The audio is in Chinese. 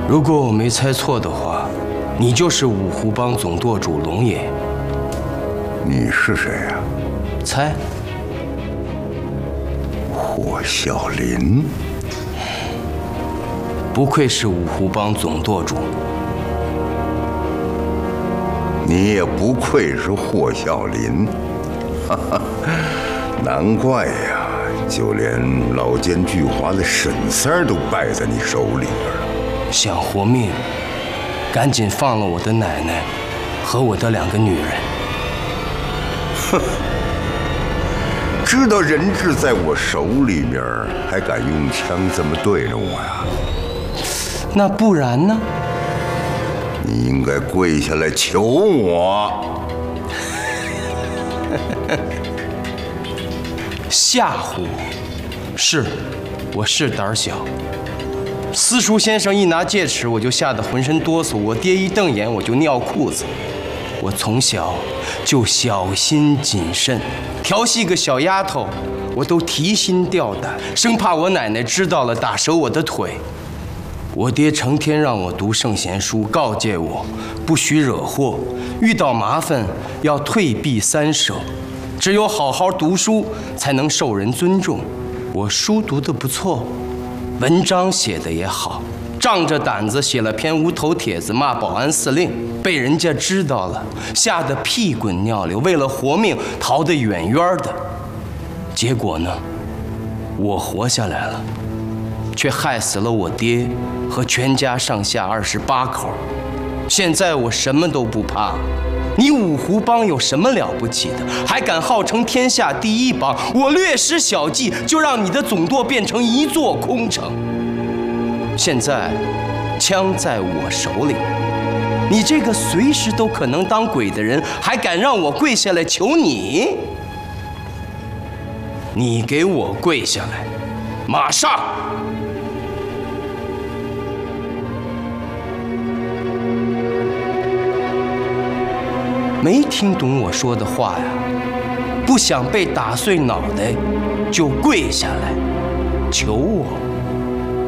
如果我没猜错的话，你就是五湖帮总舵主龙爷。 你是谁呀？ 猜。 霍小林。 不愧是五湖帮总舵主。 你也不愧是霍小林，哈哈，难怪呀，就连老奸巨猾的沈三儿都败在你手里边了。 想活命，赶紧放了我的奶奶和我的2个女人。 哼，知道人质在我手里面，还敢用枪这么对着我呀？ 那不然呢？ 你应该跪下来求我。 吓唬我？是，我是胆小。私塾先生一拿戒尺，我就吓得浑身哆嗦；我爹一瞪眼，我就尿裤子。我从小就小心谨慎，调戏个小丫头，我都提心吊胆，生怕我奶奶知道了打折我的腿。我爹成天让我读圣贤书，告诫我不许惹祸，遇到麻烦要退避三舍，只有好好读书才能受人尊重。我书读得不错，文章写得也好，仗着胆子写了篇无头帖子骂保安司令，被人家知道了，吓得屁滚尿流，为了活命逃得远远的。结果呢，我活下来了，却害死了我爹和全家上下28口。现在我什么都不怕，你五湖帮有什么了不起的？还敢号称天下第1帮？我略施小计，就让你的总舵变成一座空城。现在，枪在我手里，你这个随时都可能当鬼的人，还敢让我跪下来求你？你给我跪下来，马上！没听懂我说的话呀？不想被打碎脑袋，就跪下来，求我。